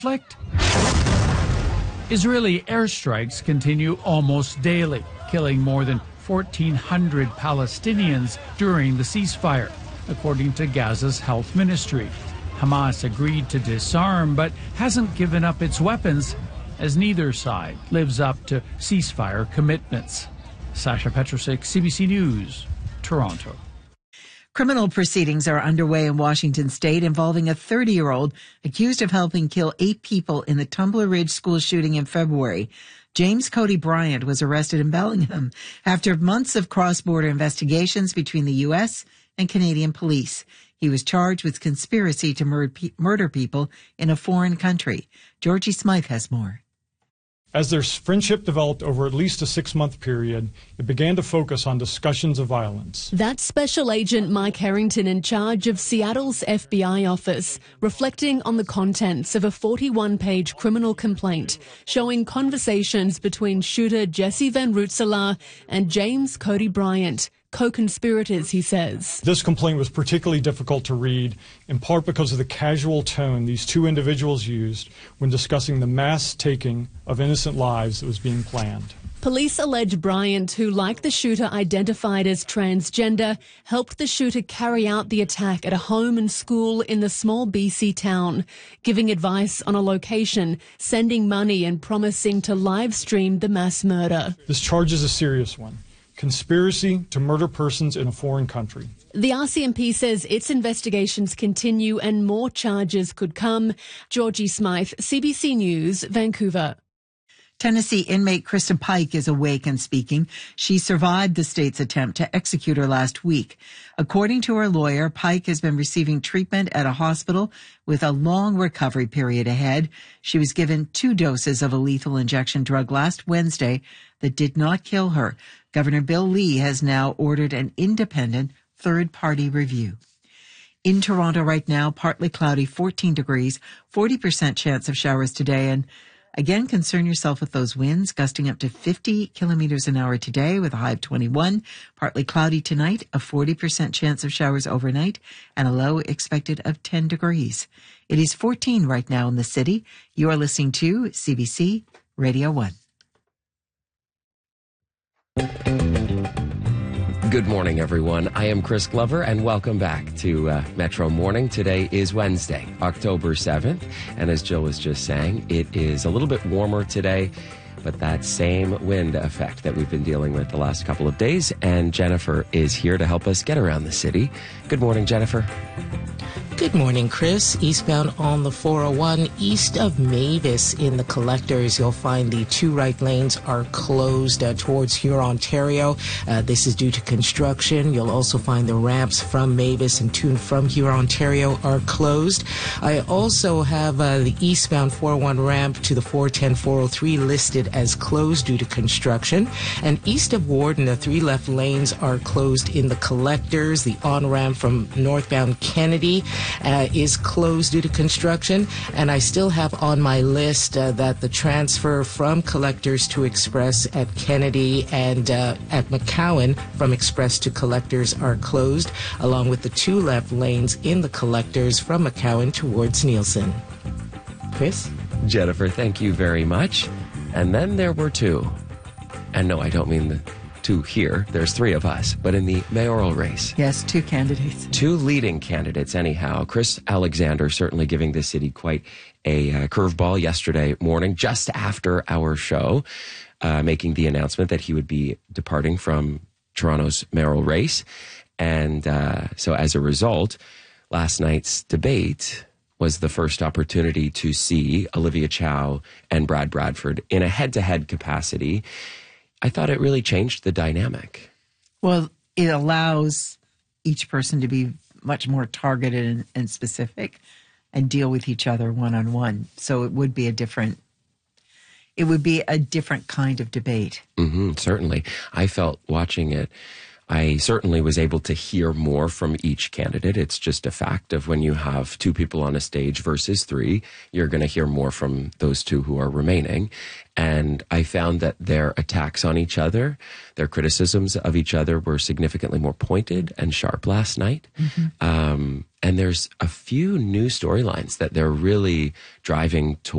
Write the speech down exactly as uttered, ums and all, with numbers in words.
conflict? Israeli airstrikes continue almost daily, killing more than fourteen hundred Palestinians during the ceasefire, according to Gaza's health ministry. Hamas agreed to disarm, but hasn't given up its weapons, as neither side lives up to ceasefire commitments. Sasha Petrusik, C B C News, Toronto. Criminal proceedings are underway in Washington state involving a thirty-year-old accused of helping kill eight people in the Tumbler Ridge school shooting in February. James Cody Bryant was arrested in Bellingham after months of cross-border investigations between the U S and Canadian police. He was charged with conspiracy to mur- murder people in a foreign country. Georgie Smythe has more. As their friendship developed over at least a six-month period, it began to focus on discussions of violence. That's Special Agent Mike Harrington in charge of Seattle's F B I office, reflecting on the contents of a forty-one page criminal complaint showing conversations between shooter Jesse Van Rootselaar and James Cody Bryant. Co-conspirators, he says. This complaint was particularly difficult to read, in part because of the casual tone these two individuals used when discussing the mass taking of innocent lives that was being planned. Police allege Bryant, who, like the shooter identified as transgender, helped the shooter carry out the attack at a home and school in the small B C town, giving advice on a location, sending money and promising to live stream the mass murder. This charge is a serious one. Conspiracy to murder persons in a foreign country. The R C M P says its investigations continue and more charges could come. Georgie Smythe, C B C News, Vancouver. Tennessee inmate Krista Pike is awake and speaking. She survived the state's attempt to execute her last week. According to her lawyer, Pike has been receiving treatment at a hospital with a long recovery period ahead. She was given two doses of a lethal injection drug last Wednesday that did not kill her. Governor Bill Lee has now ordered an independent third-party review. In Toronto right now, partly cloudy, fourteen degrees, forty percent chance of showers today. And again, concern yourself with those winds gusting up to fifty kilometers an hour today with a high of twenty-one. Partly cloudy tonight, a forty percent chance of showers overnight, and a low expected of ten degrees. It is fourteen right now in the city. You are listening to C B C Radio one. Good morning, everyone. I am Chris Glover, and welcome back to uh, Metro Morning. Today is Wednesday, October seventh, and as Jill was just saying, it is a little bit warmer today, but that same wind effect that we've been dealing with the last couple of days, and Jennifer is here to help us get around the city. Good morning, Jennifer. Good morning, Chris. Eastbound on the four oh one, east of Mavis in the collectors, you'll find the two right lanes are closed uh, towards Huron, Ontario. Uh, this is due to construction. You'll also find the ramps from Mavis and to and from Huron, Ontario are closed. I also have uh, the eastbound four oh one ramp to the four ten, four oh three listed as closed due to construction. And east of Warden, the three left lanes are closed in the collectors. The on-ramp from northbound Kennedy Uh, is closed due to construction, and I still have on my list uh, that the transfer from collectors to express at Kennedy and uh, at McCowan from express to collectors are closed, along with the two left lanes in the collectors from McCowan towards Nielsen. Chris? Jennifer, thank you very much. And then there were two. And no, I don't mean the two here. There's three of us, but in the mayoral race. Yes, two candidates. Two leading candidates, anyhow. Chris Alexander certainly giving the city quite a uh, curveball yesterday morning, just after our show, uh, making the announcement that he would be departing from Toronto's mayoral race. And uh, so as a result, last night's debate was the first opportunity to see Olivia Chow and Brad Bradford in a head-to-head capacity. I thought it really changed the dynamic. Well, it allows each person to be much more targeted and, and specific and deal with each other one-on-one. So it would be a different, it would be a different kind of debate. Mm-hmm, certainly. I felt watching it, I certainly was able to hear more from each candidate. It's just a fact of when you have two people on a stage versus three, you're going to hear more from those two who are remaining. And I found that their attacks on each other, their criticisms of each other were significantly more pointed and sharp last night. Mm-hmm. Um, and there's a few new storylines that they're really driving towards.